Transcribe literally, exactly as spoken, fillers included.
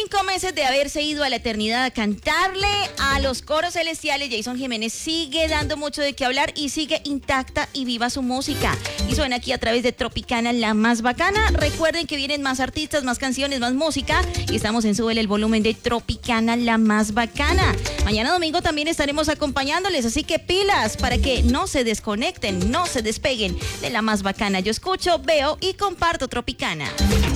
cinco meses de haberse ido a la eternidad a cantarle a los coros celestiales, Jason Jiménez sigue dando mucho de qué hablar y sigue intacta y viva su música. Y suena aquí a través de Tropicana, la más bacana. Recuerden que vienen más artistas, más canciones, más música. Y estamos en Súbele el Volumen de Tropicana, la más bacana. Mañana domingo también estaremos acompañándoles, así que pilas para que no se desconecten, no se despeguen de la más bacana. Yo escucho, veo y comparto Tropicana.